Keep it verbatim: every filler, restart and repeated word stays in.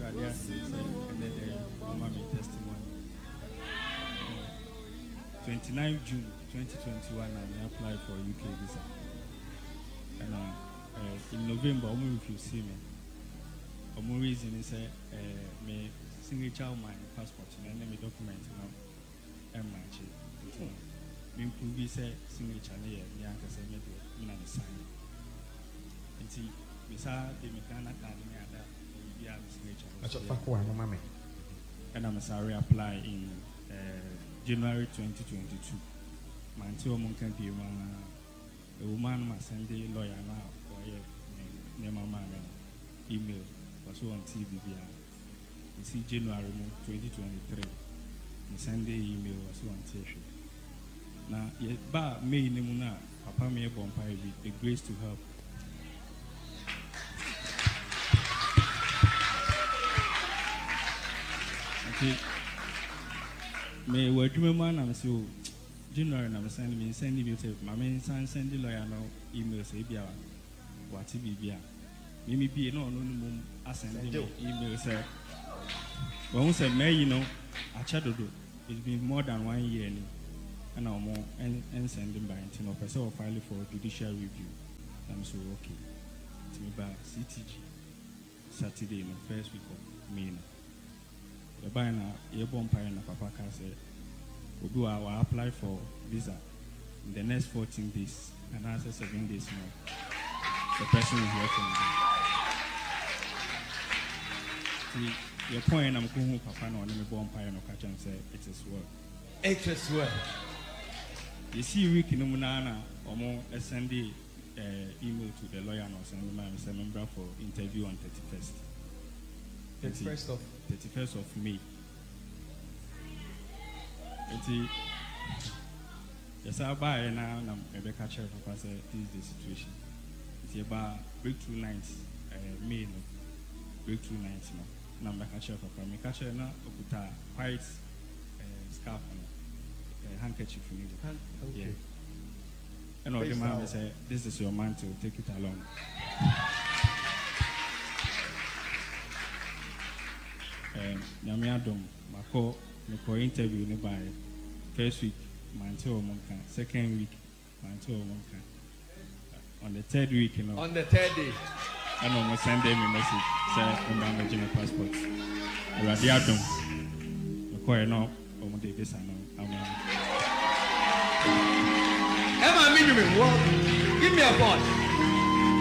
Radia says, and then the Mama testimony. twenty-ninth of June twenty twenty-one, I applied for a U K visa. And uh, uh, in November, only if you see me, one reason is that uh, my signature my passport and then my document now, and my chip. Me prove say signature here, me anka say me do, me na me sign. And see, me sa the me Ghana card me ada, me be a signature. Acho fakwa no mame. And I'm sorry apply in uh, January twenty twenty-two. Man, two months can be one. A woman must send a lawyer now or a name of email was on T V. You see, January twenty twenty-three. The Sunday email was on T V. Now, yet, but me Nemuna, Papa me a bonfire with the grace to help. Okay. Me, what do you mean? I'm so. January, I'm sending me sending you to my main son, send the lawyer now email say, Bia, what to be Bia. Maybe be no, no, no, I send him email say, when we say, May, you know, I chatted it's been more than one year and no more and, and send him by ten of person or file for judicial review. I'm so okay. To me by C T G Saturday in the first week of May. The buyer now, a bonfire and a papa can say. We'll do our apply for visa in the next fourteen days and answer seven days more. The person is working. See, your point I'm going Papa no me born pie no catch and say it is well. It is well. You see week in Munana or more send the uh, email to the lawyer and send my member for interview on thirty-first. thirty-first of thirty-first of May. Eti, yes, I buy now. I'm a catcher. Papa said, "This is the situation. It's about breakthrough nights, uh, May, no breakthrough nights, no. I'm a catcher. Papa, me catcher na okuta white uh, scarf, no, uh, handkerchief for me. Okay. Yeah. And all the man say, "This is your mantle. Take it along." Um, Nyamiadom, Mako. For interview by first week, Manto Monka, second week, Manto Monka. On the third week, you know. On the third day. I know, send them a message, say, I'm my original passport. Radiatum. The choir now, or the this and now. Emma, give me a phone.